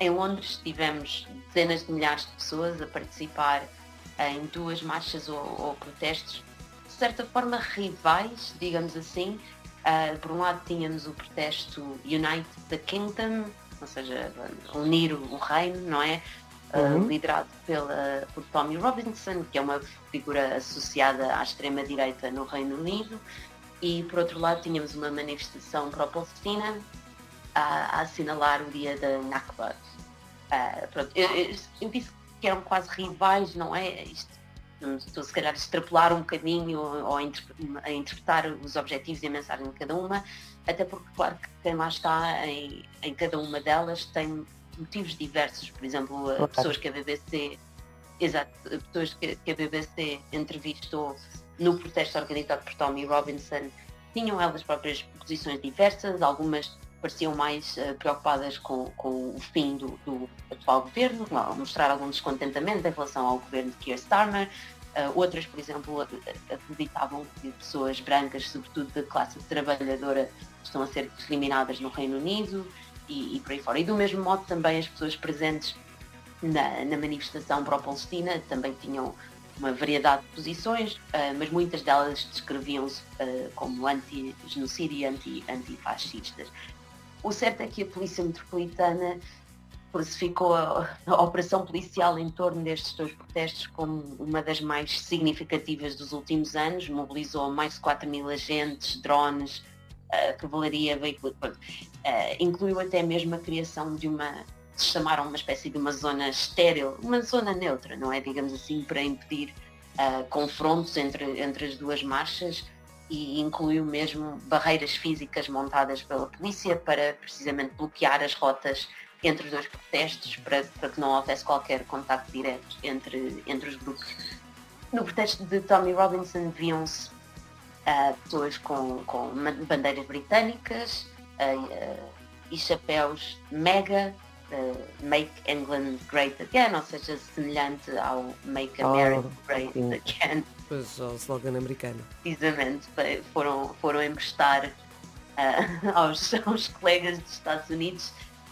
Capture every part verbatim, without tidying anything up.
em Londres tivemos dezenas de milhares de pessoas a participar em duas marchas ou, ou protestos, de certa forma rivais, digamos assim. Uh, por um lado tínhamos o protesto Unite the Kingdom, ou seja, unir o reino, não é? Uh, Uhum. liderado pela, por Tommy Robinson, que é uma figura associada à extrema-direita no Reino Unido, e por outro lado tínhamos uma manifestação pró-Palestina a, a assinalar o dia da Nakba. Uh, pronto, eu, eu, eu disse que eram quase rivais, não é? Isto, estou se calhar a extrapolar um bocadinho ou a, interp- a interpretar os objetivos e a mensagem de cada uma, até porque claro que quem lá está em, em cada uma delas tem motivos diversos. Por exemplo, Claro. pessoas que a B B C exato, pessoas que, que a B B C entrevistou no protesto organizado por Tommy Robinson tinham elas próprias posições diversas, algumas pareciam mais uh, preocupadas com, com o fim do, do atual governo, mostrar algum descontentamento em relação ao governo de Keir Starmer. Uh, outras, por exemplo, acreditavam que pessoas brancas, sobretudo da classe trabalhadora, estão a ser discriminadas no Reino Unido e, e por aí fora. E do mesmo modo também as pessoas presentes na, na manifestação pró-Palestina também tinham uma variedade de posições, uh, mas muitas delas descreviam-se uh, como anti-genocídio e anti, antifascistas. O certo é que a Polícia Metropolitana classificou a, a operação policial em torno destes dois protestos como uma das mais significativas dos últimos anos, mobilizou mais de quatro mil agentes, drones, uh, cavalaria, veículos, uh, incluiu até mesmo a criação de uma, se chamaram uma espécie de uma zona estéril, uma zona neutra, não é? Digamos assim, para impedir uh, confrontos entre, entre as duas marchas, e incluiu mesmo barreiras físicas montadas pela polícia para precisamente bloquear as rotas entre os dois protestos, para, para que não houvesse qualquer contacto direto entre, entre os grupos. No protesto de Tommy Robinson viam-se uh, pessoas com, com bandeiras britânicas uh, uh, e chapéus mega, uh, Make England Great Again, ou seja, semelhante ao Make America Oh, Great sim. Again. Pois, ao slogan americano. Precisamente, foram, foram emprestar uh, aos, aos colegas dos Estados Unidos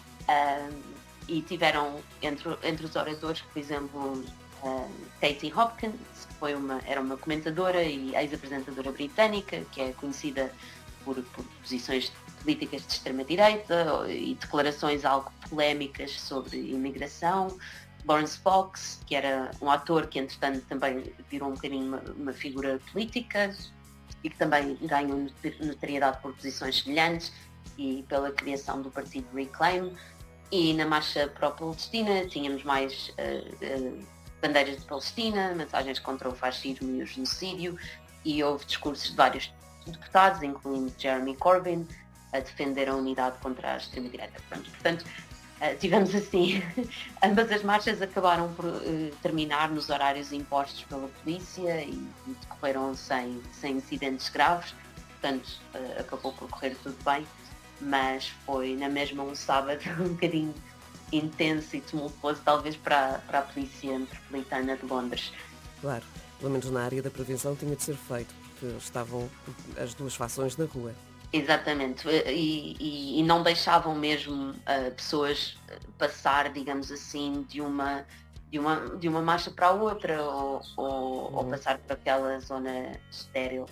uh, e tiveram entre, entre os oradores, por exemplo, uh, Katie Hopkins, que foi uma, era uma comentadora e ex-apresentadora britânica, que é conhecida por, por posições políticas de extrema-direita e declarações algo polémicas sobre imigração. Lawrence Fox, que era um ator que entretanto também virou um bocadinho uma, uma figura política e que também ganhou notoriedade por posições semelhantes e pela criação do partido Reclaim. E na marcha pró-Palestina tínhamos mais uh, uh, bandeiras de Palestina, mensagens contra o fascismo e o genocídio, e houve discursos de vários deputados, incluindo Jeremy Corbyn, a defender a unidade contra a extrema-direita. Portanto, Uh, tivemos assim, ambas as marchas acabaram por uh, terminar nos horários impostos pela polícia e, e decorreram sem, sem incidentes graves, portanto uh, acabou por correr tudo bem, mas foi na mesma um sábado um bocadinho intenso e tumultuoso, talvez para, para a Polícia Metropolitana de Londres. Claro, pelo menos na área da prevenção tinha de ser feito, porque estavam as duas fações na rua. Exatamente, e, e, e não deixavam mesmo uh, pessoas passar, digamos assim, de uma, de uma, de uma marcha para a outra ou, ou, uhum. ou passar por aquela zona estéril.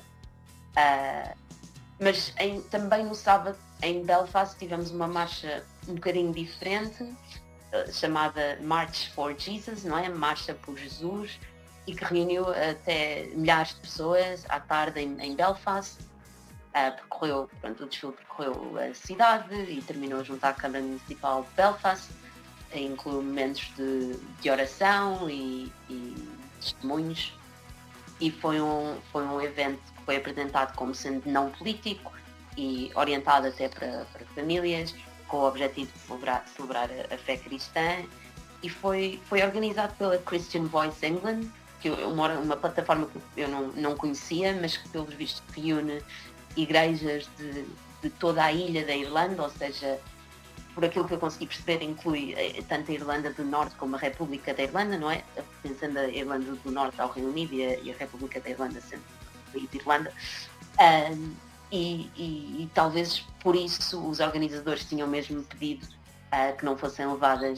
Uh, mas em, também no sábado em Belfast tivemos uma marcha um bocadinho diferente, uh, chamada March for Jesus, não é? Marcha por Jesus, e que reuniu até milhares de pessoas à tarde em, em Belfast. Uh, percorreu, pronto, o desfile percorreu a cidade e terminou junto à Câmara Municipal de Belfast, incluiu momentos de, de oração e, e testemunhos, e foi um, foi um evento que foi apresentado como sendo não político e orientado até para, para famílias, com o objetivo de celebrar, celebrar a, a fé cristã, e foi, foi organizado pela Christian Voice England, que é uma, uma plataforma que eu não, não conhecia, mas que pelos vistos reúne igrejas de, de toda a ilha da Irlanda, ou seja, por aquilo que eu consegui perceber, inclui tanto a Irlanda do Norte como a República da Irlanda, não é? Pensando a Irlanda do Norte ao Reino Unido e a, e a República da Irlanda sendo o país de Irlanda. Um, e, e, e talvez por isso os organizadores tinham mesmo pedido uh, que não fossem levadas